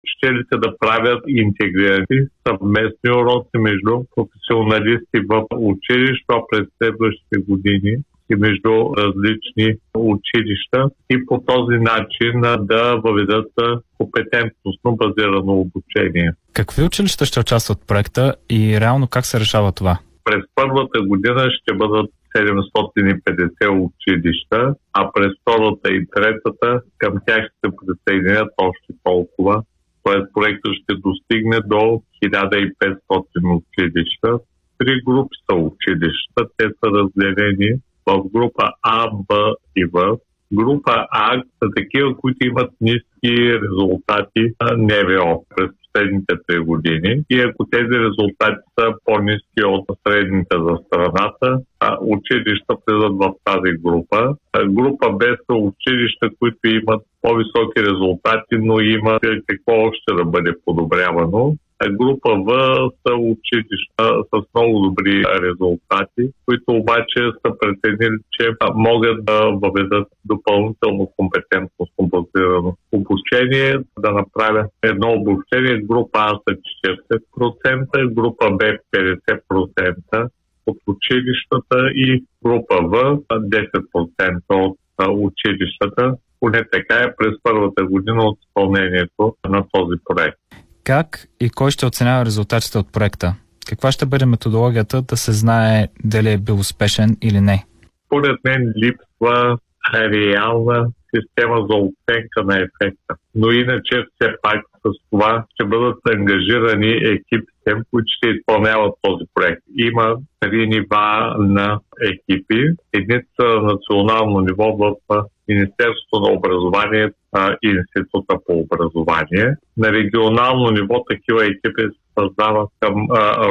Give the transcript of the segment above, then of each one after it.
щелите да правят интегрирани съвместни уроци между професионалисти в училище, а през следващите години и между различни училища и по този начин да въведат компетентностно базирано обучение. Какви училища ще участват в проекта и реално как се решава това? През първата година ще бъдат 750 училища, а през втората и третата към тях ще се присъединят още толкова. Тоест проектът ще достигне до 1500 училища. 3 групи са училища. Те са разделени в група А, Б и В. Група А са такива, които имат ниски резултати на НВО през последните 3 години. И ако тези резултати са по-ниски от средните за страната, училища влизат в тази група. Група Б са училища, които имат по-високи резултати, но има какво още да бъде подобрявано. Група В са училища с много добри резултати, които обаче са преценили, че могат да въведат допълнително компетентностно базирано обучение, да направят едно обучение. Група А са 40%, група Б 50% от училищата и група В 10% от училищата. Поне така е през първата година от изпълнението на този проект. Как и кой ще оценява резултатите от проекта? Каква ще бъде методологията да се знае дали е бил успешен или не? Според мен липсва реална система за оценка на ефекта. Но иначе все пак с това ще бъдат ангажирани екипите, които ще изпълняват този проект. Има 3 нива на екипи. Едни са национално ниво в Министерството на образование и Института по образование. На регионално ниво такива екипи се създават към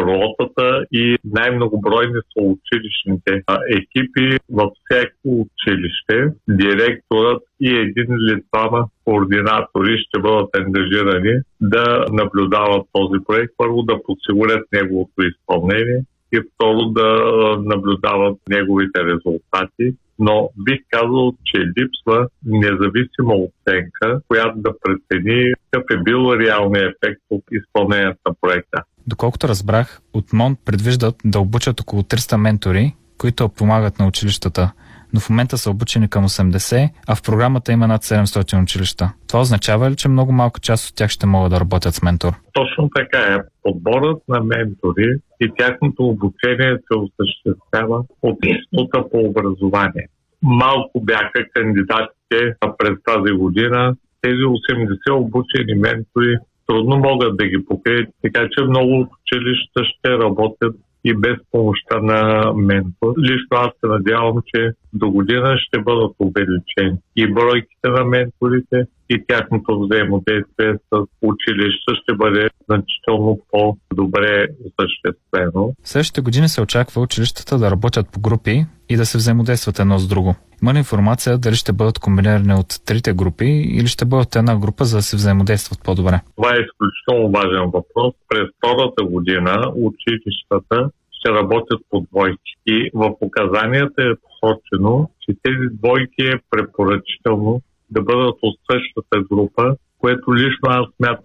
ротата и най-многобройни са училищните екипи във всяко училище. Директорът и един или двама координатори ще бъдат ангажирани да наблюдават този проект. Първо да подсигурят неговото изпълнение и второ да наблюдават неговите резултати. Но бих казал, че липсва независима оценка, която да прецени какъв е бил реалният ефект от изпълнението на проекта. Доколкото разбрах, от МОН предвиждат да обучат около 300 ментори, които помагат на училищата, но в момента са обучени към 80, а в програмата има над 700 училища. Това означава ли, че много малка част от тях ще могат да работят с ментор? Точно така е. Подборът на ментори и тяхното обучение се осъществява от Института по образование. Малко бяха кандидатите през тази година. Тези 80 обучени ментори трудно могат да ги покрият, така че много училища ще работят и без помощта на ментор. Лично аз се надявам, че до година ще бъдат увеличени и бройките на менторите, и тяхното взаимодействие с училища ще бъде значително по-добре осъществено. В следващите години се очаква училищата да работят по групи и да се взаимодействат едно с друго. Има ли информация дали ще бъдат комбинирани от трите групи или ще бъдат една група, за да се взаимодействат по-добре? Това е изключително важен въпрос. През втората година училищата ще работят по двойки. И в указанията е посочено, че тези двойки е препоръчително да бъдат от същата група, което лично аз смятам